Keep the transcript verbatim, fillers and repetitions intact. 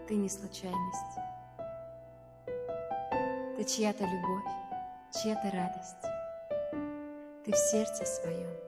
ты не случайность. Ты чья-то любовь, чья-то радость. Ты в сердце своем